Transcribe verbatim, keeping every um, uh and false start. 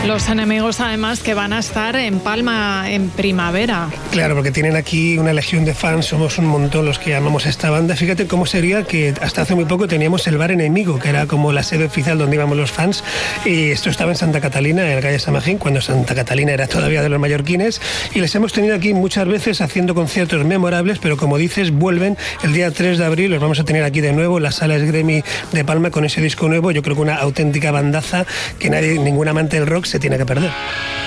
Los enemigos, además, que van a estar en Palma en primavera. Claro, porque tienen aquí una legión de fans, somos un montón los que amamos a esta banda. Fíjate cómo sería que hasta hace muy poco teníamos el bar Enemigo, que era como la sede oficial donde íbamos los fans, y esto estaba en Santa Catalina, en la calle San Magín, cuando Santa Catalina era todavía de los mallorquines, y les hemos tenido aquí muchas veces haciendo conciertos memorables, pero como dices, vuelven el día tres de abril, los vamos a tener aquí de nuevo, la Sala Esgremi de Palma, con ese disco nuevo. Yo creo que una auténtica bandaza que nadie, ningún amante del rock se tiene que perder.